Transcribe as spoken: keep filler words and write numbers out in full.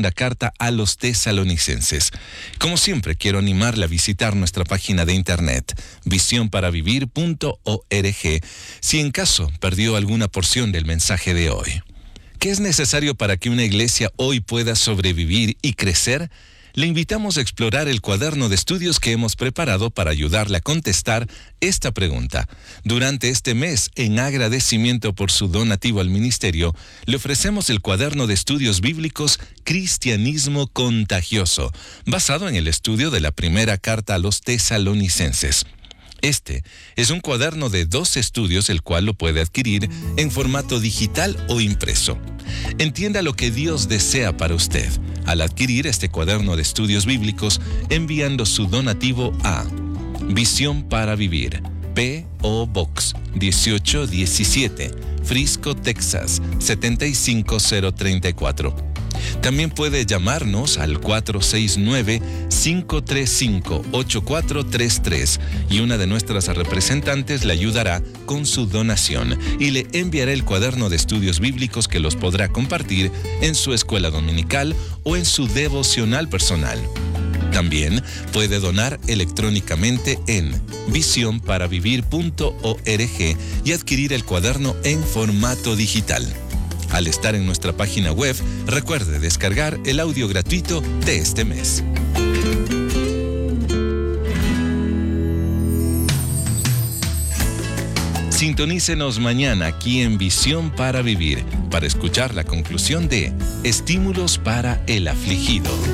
segunda carta a los tesalonicenses. Como siempre, quiero animarle a visitar nuestra página de internet, visión para vivir punto org, si en caso perdió alguna porción del mensaje de hoy. ¿Qué es necesario para que una iglesia hoy pueda sobrevivir y crecer? Le invitamos a explorar el cuaderno de estudios que hemos preparado para ayudarle a contestar esta pregunta. Durante este mes, en agradecimiento por su donativo al ministerio, le ofrecemos el cuaderno de estudios bíblicos Cristianismo Contagioso, basado en el estudio de la primera carta a los tesalonicenses. Este es un cuaderno de dos estudios, el cual lo puede adquirir en formato digital o impreso. Entienda lo que Dios desea para usted al adquirir este cuaderno de estudios bíblicos enviando su donativo a Visión para Vivir, P O Box dieciocho diecisiete, Frisco, Texas setenta y cinco cero treinta y cuatro. También puede llamarnos al cuatro seis nueve, cinco tres cinco, ocho cuatro tres tres y una de nuestras representantes le ayudará con su donación y le enviará el cuaderno de estudios bíblicos que los podrá compartir en su escuela dominical o en su devocional personal. También puede donar electrónicamente en visión para vivir punto org y adquirir el cuaderno en formato digital. Al estar en nuestra página web, recuerde descargar el audio gratuito de este mes. Sintonícenos mañana aquí en Visión para Vivir para escuchar la conclusión de Estímulos para el Afligido.